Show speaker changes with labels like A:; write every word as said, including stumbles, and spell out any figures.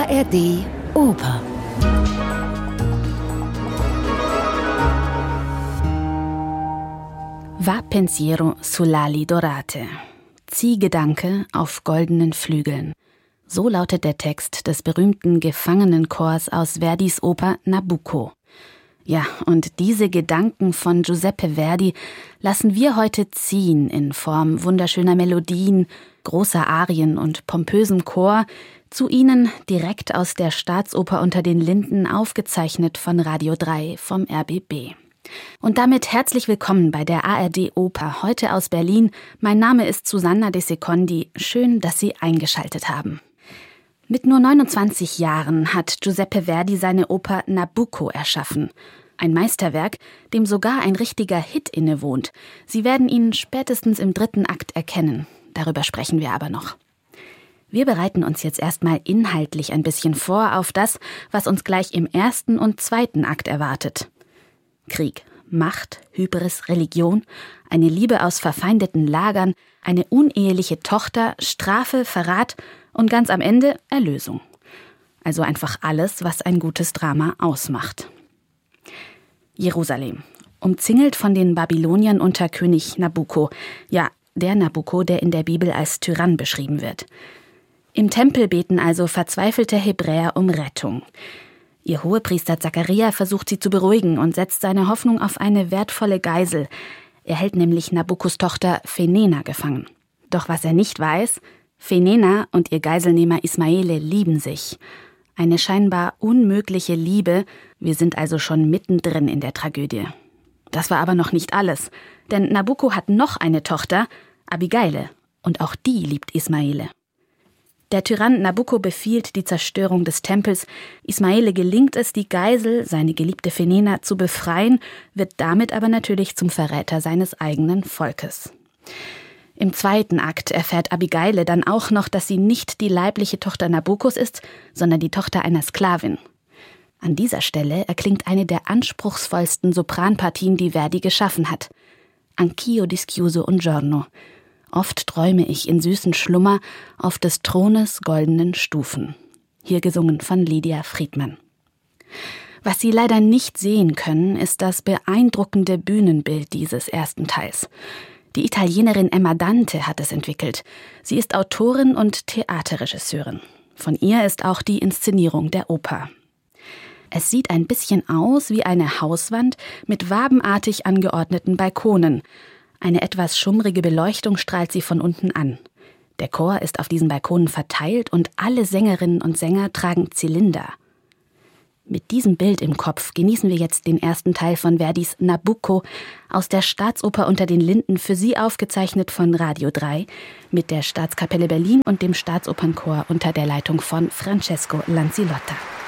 A: A R D Oper. Va pensiero sull'ali dorate. Ziehgedanke auf goldenen Flügeln. So lautet der Text des berühmten Gefangenenchors aus Verdis Oper Nabucco. Ja, und diese Gedanken von Giuseppe Verdi lassen wir heute ziehen in Form wunderschöner Melodien, großer Arien und pompösem Chor, zu Ihnen direkt aus der Staatsoper unter den Linden, aufgezeichnet von Radio drei vom R B B. Und damit herzlich willkommen bei der A R D Oper, heute aus Berlin. Mein Name ist Susanna De Secondi. Schön, dass Sie eingeschaltet haben. Mit nur neunundzwanzig Jahren hat Giuseppe Verdi seine Oper Nabucco erschaffen. Ein Meisterwerk, dem sogar ein richtiger Hit innewohnt. Sie werden ihn spätestens im dritten Akt erkennen. Darüber sprechen wir aber noch. Wir bereiten uns jetzt erstmal inhaltlich ein bisschen vor auf das, was uns gleich im ersten und zweiten Akt erwartet. Krieg, Macht, Hybris, Religion, eine Liebe aus verfeindeten Lagern, eine uneheliche Tochter, Strafe, Verrat und ganz am Ende Erlösung. Also einfach alles, was ein gutes Drama ausmacht. Jerusalem, umzingelt von den Babyloniern unter König Nabucco. Ja, der Nabucco, der in der Bibel als Tyrann beschrieben wird. Im Tempel beten also verzweifelte Hebräer um Rettung. Ihr Hohepriester Zachariah versucht sie zu beruhigen und setzt seine Hoffnung auf eine wertvolle Geisel. Er hält nämlich Nabuccos Tochter Fenena gefangen. Doch was er nicht weiß, Fenena und ihr Geiselnehmer Ismaele lieben sich. Eine scheinbar unmögliche Liebe, wir sind also schon mittendrin in der Tragödie. Das war aber noch nicht alles, denn Nabucco hat noch eine Tochter, Abigaile, und auch die liebt Ismaele. Der Tyrann Nabucco befiehlt die Zerstörung des Tempels. Ismaele gelingt es, die Geisel, seine geliebte Fenena, zu befreien, wird damit aber natürlich zum Verräter seines eigenen Volkes. Im zweiten Akt erfährt Abigaile dann auch noch, dass sie nicht die leibliche Tochter Nabuccos ist, sondern die Tochter einer Sklavin. An dieser Stelle erklingt eine der anspruchsvollsten Sopranpartien, die Verdi geschaffen hat. Anch'io dischiuso un giorno. Oft träume ich in süßen Schlummer auf des Thrones goldenen Stufen. Hier gesungen von Lydia Friedman. Was Sie leider nicht sehen können, ist das beeindruckende Bühnenbild dieses ersten Teils. Die Italienerin Emma Dante hat es entwickelt. Sie ist Autorin und Theaterregisseurin. Von ihr ist auch die Inszenierung der Oper. Es sieht ein bisschen aus wie eine Hauswand mit wabenartig angeordneten Balkonen. Eine etwas schummrige Beleuchtung strahlt sie von unten an. Der Chor ist auf diesen Balkonen verteilt und alle Sängerinnen und Sänger tragen Zylinder. Mit diesem Bild im Kopf genießen wir jetzt den ersten Teil von Verdis Nabucco aus der Staatsoper unter den Linden, für Sie aufgezeichnet von Radio drei mit der Staatskapelle Berlin und dem Staatsopernchor unter der Leitung von Francesco Lanzillotta.